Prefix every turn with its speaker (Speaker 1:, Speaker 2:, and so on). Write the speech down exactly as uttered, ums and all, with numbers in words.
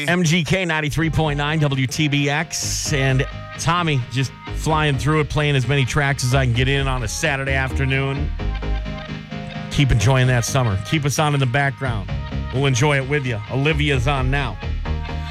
Speaker 1: M G K ninety-three point nine W T B X. And Tommy just flying through it, playing as many tracks as I can get in on a Saturday afternoon. Keep enjoying that summer. Keep us on in the background. We'll enjoy it with you. Olivia's on now.